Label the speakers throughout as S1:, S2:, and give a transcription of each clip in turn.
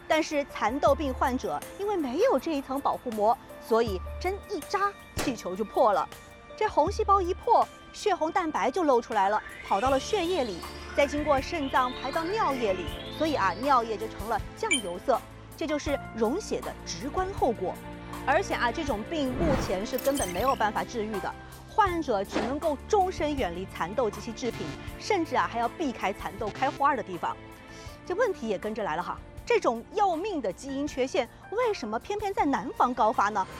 S1: 但是蚕豆病患者因为没有这一层保护膜，所以针一扎，气球就破了。这红细胞一破，血红蛋白就露出来了，跑到了血液里，再经过肾脏排到尿液里，所以尿液就成了酱油色。这就是溶血的直观后果。而且这种病目前是根本没有办法治愈的，患者只能够终身远离蚕豆及其制品，甚至还要避开蚕豆开花的地方。这问题也跟着来了哈，这种要命的基因缺陷，为什么偏偏在南方高发呢？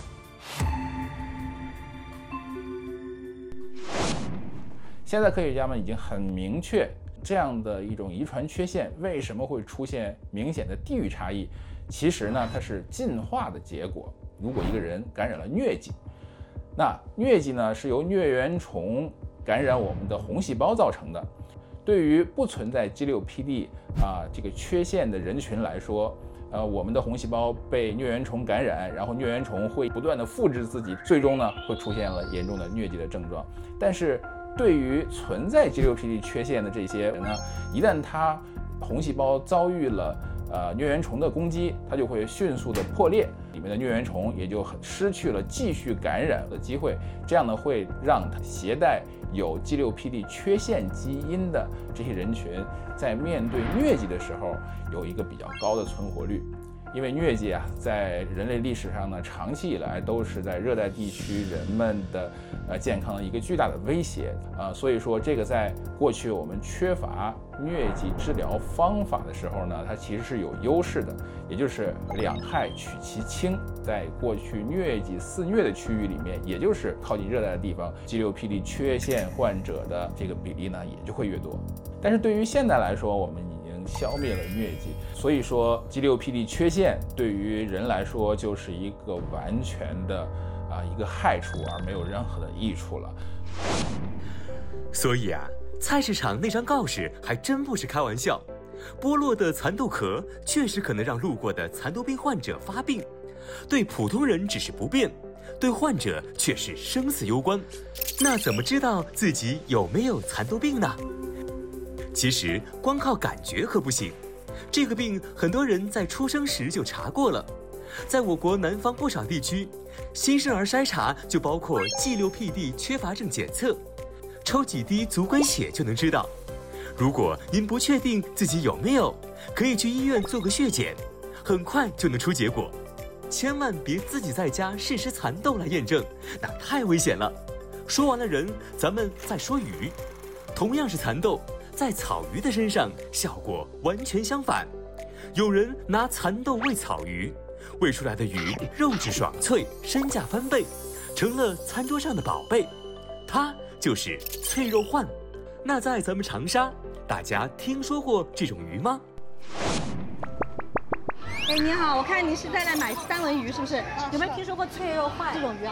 S2: 现在科学家们已经很明确，这样的一种遗传缺陷为什么会出现明显的地域差异？其实呢，它是进化的结果。如果一个人感染了疟疾，那疟疾呢是由疟原虫感染我们的红细胞造成的。对于不存在 G6PD 这个缺陷的人群来说，我们的红细胞被疟原虫感染，然后疟原虫会不断的复制自己，最终呢会出现了严重的疟疾的症状。但是对于存在 G6PD 缺陷的这些人呢，一旦他红细胞遭遇了疟原虫的攻击，它就会迅速的破裂，里面的疟原虫也就失去了继续感染的机会，这样呢会让它携带有 G6PD 缺陷基因的这些人群，在面对疟疾的时候有一个比较高的存活率。因为疟疾在人类历史上呢，长期以来都是在热带地区人们的健康的一个巨大的威胁所以说这个在过去我们缺乏疟疾治疗方法的时候呢，它其实是有优势的，也就是两害取其轻。在过去疟疾肆虐的区域里面，也就是靠近热带的地方，G6PD 缺陷患者的这个比例呢也就会越多。但是对于现在来说，我们消灭了疟疾，所以说 G6PD 缺陷对于人来说就是一个完全的一个害处，而没有任何的益处了。
S3: 所以菜市场那张告示还真不是开玩笑，剥落的蚕豆壳确实可能让路过的蚕豆病患者发病，对普通人只是不便，对患者却是生死攸关。那怎么知道自己有没有蚕豆病呢？其实光靠感觉可不行，这个病很多人在出生时就查过了。在我国南方不少地区，新生儿筛查就包括 G6PD 缺乏症检测，抽几滴足管血就能知道。如果您不确定自己有没有，可以去医院做个血检，很快就能出结果。千万别自己在家试吃蚕豆来验证，那太危险了。说完了人，咱们再说鱼。同样是蚕豆，在草鱼的身上效果完全相反。有人拿蚕豆喂草鱼，喂出来的鱼肉质爽脆，身价翻倍，成了餐桌上的宝贝。它就是脆肉鹳。那在咱们长沙，大家听说过这种鱼吗？
S1: 你好，我看你是在买三文鱼，是不是？有没有听说过脆肉鹳这种鱼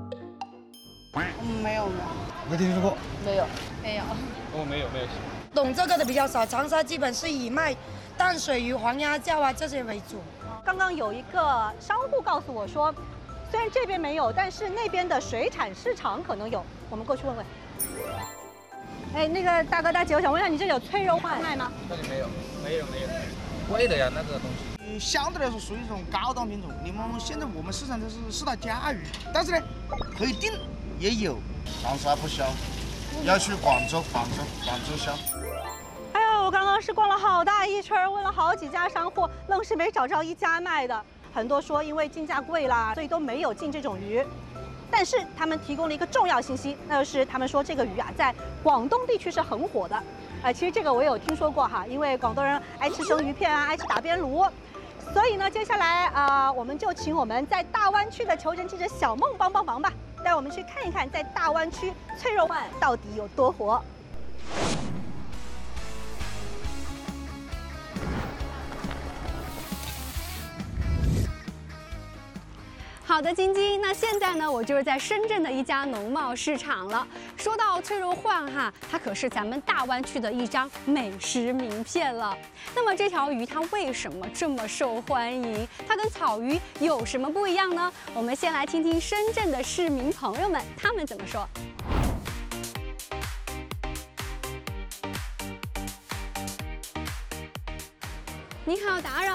S4: 没有。
S5: 没听说过。
S4: 没有。
S5: 没有。
S4: 懂这个的比较少，长沙基本是以卖淡水鱼、黄鸭叫这些为主。
S1: 刚刚有一个商户告诉我说，虽然这边没有，但是那边的水产市场可能有，我们过去问问。那个大哥大姐，我想问一下，你这有脆肉鹳卖吗？
S5: 这里没有，贵的呀那个东西。
S6: 相对来说属于一种高档品种。现在我们市场都是4大家鱼，但是呢，可以订也有。
S7: 长沙不销，要去广州销。
S1: 哎呀，我刚刚是逛了好大一圈，问了好几家商户，愣是没找着一家卖的。很多说因为进价贵啦，所以都没有进这种鱼。但是他们提供了一个重要信息，那就是他们说这个鱼在广东地区是很火的。其实这个我有听说过哈，因为广东人爱吃生鱼片爱吃打边炉。所以呢，接下来我们就请我们在大湾区的求诊记者小梦帮忙吧，带我们去看一看在大湾区脆肉鹳到底有多火。好的，晶晶，那现在呢，我就是在深圳的一家农贸市场了。说到脆肉鹳它可是咱们大湾区的一张美食名片了。那么这条鱼它为什么这么受欢迎？它跟草鱼有什么不一样呢？我们先来听听深圳的市民朋友们他们怎么说。你好，打扰。